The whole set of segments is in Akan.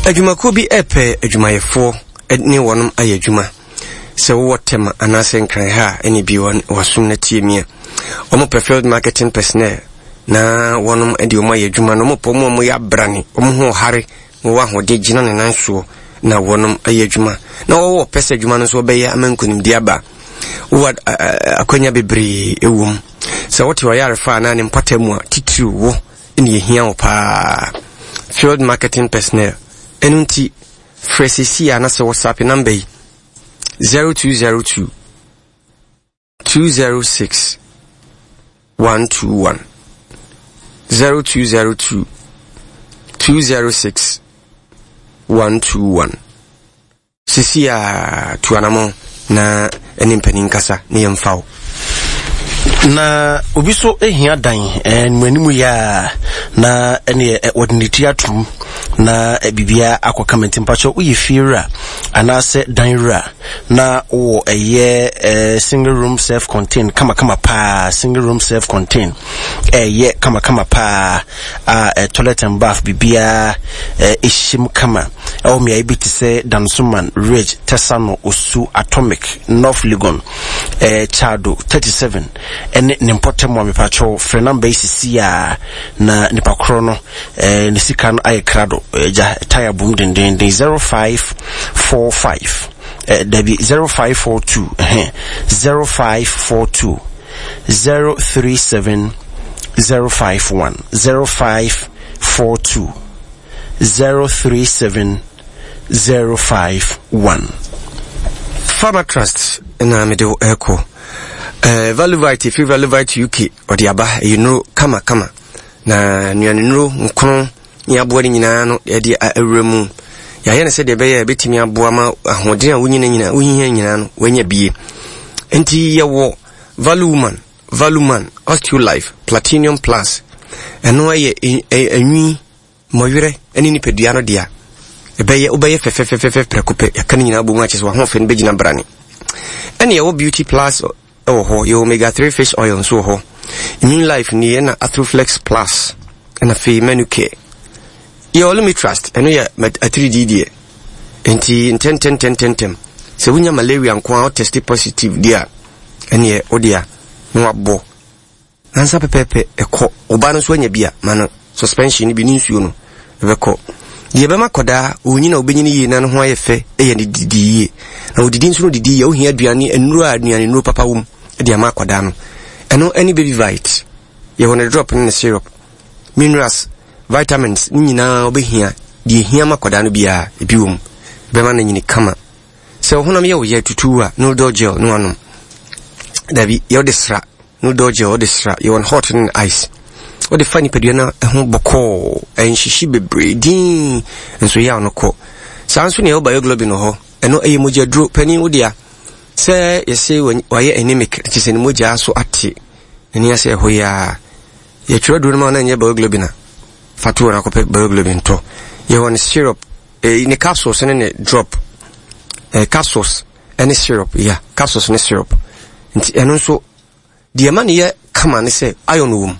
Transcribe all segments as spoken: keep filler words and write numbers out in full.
adwumako bi epe adwumayefo ne wonum aye adwuma se wo tema anase nkran ha eni bi won wasum na tie mi omo preferred marketing personnel na wonum edi omo aye adwuma no mo pomo mo ya brane omo ho hare mo wa ho de gina ne nanso na wonum aye adwuma na wo pese adwuma no so be ya amankunim di aba wo akonya bebre ewum se wo te wa yare fa na ne mpatamu a titiri wo eni ehia wo pa field marketing personnel enunti fresisi anase WhatsApp number zero two zero two two zero six one two one zero two zero two two zero six one two one. Sisi ya tuanamo na enimpeni nkasa ni yemfao na obiso ehia dan en manimu ya na ene ordinary atum na bibia akwa commenting pacho uyifira anase danra na o eye single room self contained kama kama pa single room self contained eye kama kama pa a toilet and bath bibia ishim kama o me ibiti se Dansuman Ridge Tesano Osu Atomic North Legon eh Chado thirty-seven ene nimpotem wa mepacho frenam basis ya na nipakro no eh nisika no aye krado ja tire boom den den zero five four five eh debi zero five four two eh zero five four two zero three seven zero five one zero five four two zero three seven zero five one. Farmer Trust na middle echo eh Valuvite if you Valuvite U K or the aba you know kama kama na nuanuro nkono ya boari nyina no e de awremu ya ye ne se de be ya betimi aboa ma ahoden a wunyina nyina wunhia nyina no wanya bie enti ye wo Valuman Valuman Osteolife Platinum Plus eno ye anwi moyere eni ni pedua no dia ebeye obeye fefefefef prekope yakani nyina bomu ache so ho fe no begina brane ene ye wo Beauty Plus oh ho ye omega three fish oil so ho Immune Life ni na Athroflex Plus na fe menu care ye all me trust eno ye a three D D enti ten ten ten ten ten se wunya malaria nko a test positive dia ene ye odia no abo ansa pepepe eko oba no so anya bia mano suspension bi ni nsuo no ebeko ye bema koda onyi na obenyini yi na no ho ayefe eye ne didi na odidi nso no didi ye ohia aduane enuru aduane nuru papa wum e dia ma koda no eno any baby vite ye wona drop in the syrup minerals vitamins nyina obehia die hia ma koda no bia ebi wum bema na nyini kama se honam ye wo ye tutuwa no do gel no anom dabi ye odesra no do gel odesra ye won hot in ice o de fani peduana ho boko en shishi bebre din enso ya no ko sanso ne bioglobin ho eno eye moja dro pani odia se yese waye anemic tise ne moja so ate eni ase ho ya ye tro dro ma na nye bioglobin fatu na ko bioglobin to ye won syrup e ne capsules ne drop e capsules any syrup ya capsules ne syrup nti eno so de ma ne ye kama ne se iron wom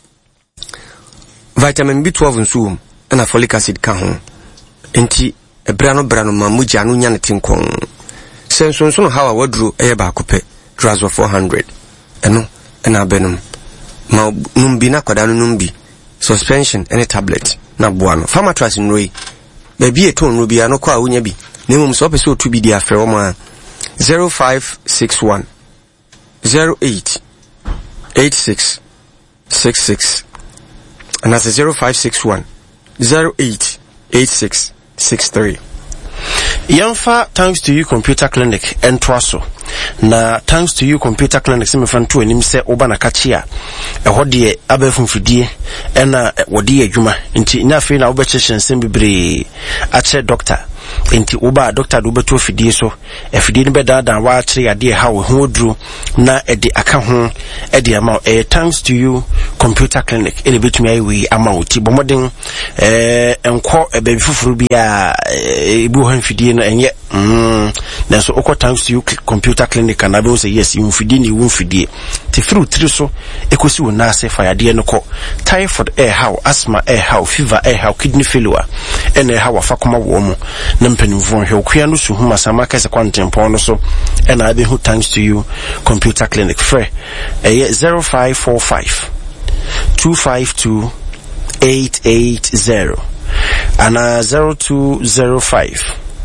vitamin B twelve nsuum na folic acid ka ho enti ebrano brano mamuja no nya ne tinkon senso nso no hawa waduro eye ba kope Drazwa four hundred eno na benum ma numbi na kwada no numbi suspension any tablet na boano Farmer Trust nroi ba bi eton no bia no kwa wonya bi na mum so pese otu bi dia frɛ wo ma zero five six one zero eight eight six six six and that's zero five six one zero eight eight six six three. Yamfa thanks to you computer clinic and twaso na thanks to you computer clinic se me fanto anim se oba na kachia e hodie abafumfidie e na wodi adwuma nti nya fe na obekyehyen sem bibre ache doctor enti oba doctor do beto fidie so e fidie ne bedada wa akire ade ha wo ho duru na e de aka ho e de ama e thanks to you computer clinic e betumi ayi ama oti bomoden eh enko e ba fufuru bia e bu ho fidie no enye mm na so okọ thanks to you computer clinic and abo say yes you fidie ni wo fidie te through three so ekosi wo na se fa yade no ko typhoid air how asthma air how fever air how kidney failure ene ha wafa koma wo mu na mpanimfo hwe okua no su huma sama kase kwantempon no so ena abe hu thanks to you computer clinic free eh zero five four five two five two eight eight zero and uh, zero two zero five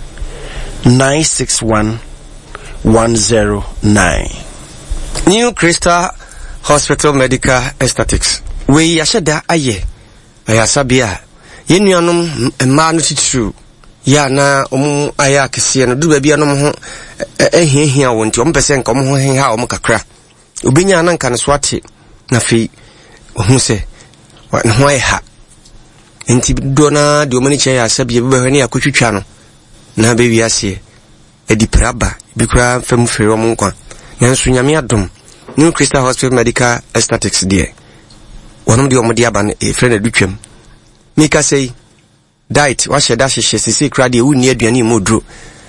nine six one one zero nine. New Crystal Hospital Medical Aesthetics. We yashada aye. Ayasabia. Yenuanum emanu titru. Ya na omu aya kese no du bia no ho ehihia wonti om pese nka om ho henha om kakra. Obinya na nka no swate na fi ohun se wa no ho eha. Enti do na de omani che ya sabia be hwani akotwitwa no. Na be wiase edi praba bikura fam fere om nkwa. Nanso nyame adom New Crystal Hospital Medical Aesthetics there. One de omodi aba no e friend adutwam. Mika say diet wa sheda hyehyɛ sisi kra de wuni aduane modro.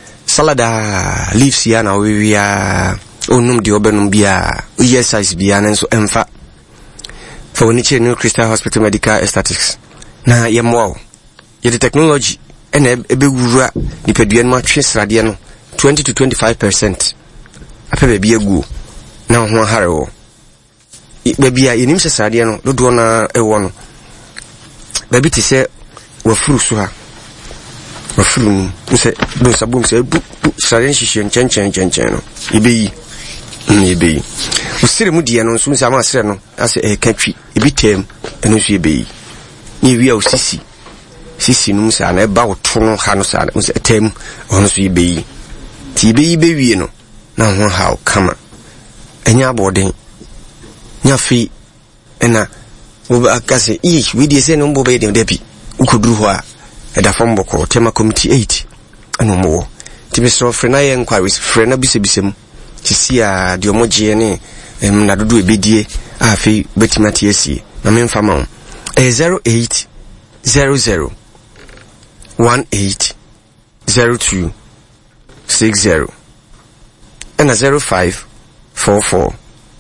Salada leaves ya na we ya onum de obenum bia uye size bia nanso emfa. For woni che New Crystal Hospital Medical Aesthetics. Na yemwo. Ye the technology ene ebe wura nipadua no atwe srade no twenty to twenty-five percent. Ape be egu na ho harewo baby a yenim se srade no dodo na ewo no baby ti se wafuru so ha wafuru se do sabum se bu srade hihie nchen nchen nchen no ibeyi ibeyi usire mu die no nso nsa ma sre no ase e katwi ebi tem eno so ibeyi ni wi a usisi sisi no nsa na eba woto no ha no sa no nsa tem ono so ibeyi ti ibeyi be wie no na ho ha kama enya boden nya fi ena wo akase i we dey say no mbo be dem debi ukuduru ho a eda fam boko tema committee eight anu mo ti be so frena ye inquiries frena bisebisem ti sia de omoje ne em na dodo ebedie a fi betimati esi na me mfa ma e zero eight zero zero one eight zero two six zero and a zero five four four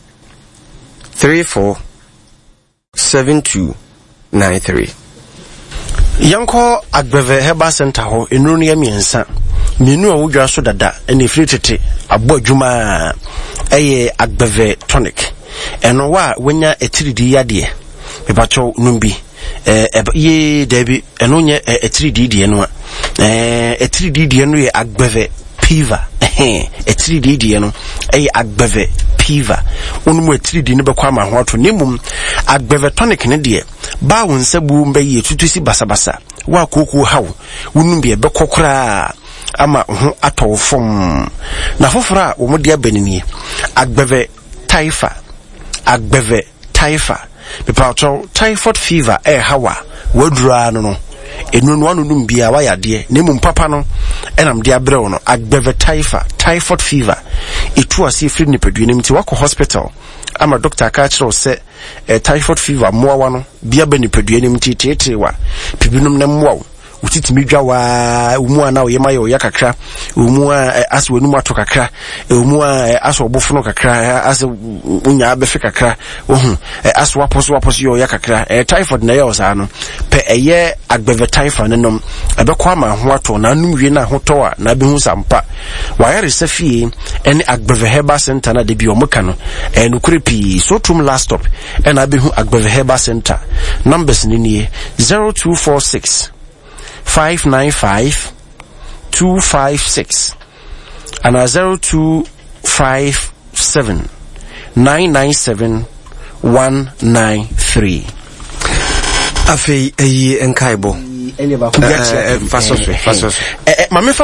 three four seven two nine three. Yanko Agbeve Herbal Center ho enuru ya miensa menu a wodwa so dada ene fritete abo adwuma eye Agbeve tonic eno wa wenya etiridi yade me bacho numbi eh ye debi eno nye etiridi die no eh etiridi die no ye Agbeve Piva eh etiridi die no eye Agbeve Piva onumu etiridi ne bekwa ma ho ato nemum Agbeve tonic ne de ba won sabu mba ye tutusi basabasa wa koku hawo wonum be bekokora ama ho atowfom na fofora wo mode abanini Agbeve Taifa Agbeve Taifa be pauto typhoid fever e hawa wadura no no enu no anu num bia wa yade nemum papa no enam de abrɛ no Agbeve Taifa typhoid fever etu ase free nipaduanim ti wako hospital ama doctor ka kire se eh, typhoid fever moawa no bia ba nipaduanim ti tietewa pibinum na moawo utitimi dwawa umu ana oyema yo yakakra umu aso enum ato kakra umu aso obofuno kakra aso unya abefe kakra ohun aso waposo waposo yo yakakra typhoid na yo sa no pe eye Agbeve typhoid nenom ebekwa ma ho ato na anum wie na hoto a na behu sampa wayare safie ene Agbeve Herbal Center na de bi omuka no enukure pi so tum last stop ena behu Agbeve Herbal Center numbers ni nie zero two four six five nine five two five six and a zero two five seven nine nine seven one nine three. Afi eyi enkaibo. Eh, eh, fasoso, fasoso. Eh, eh, mame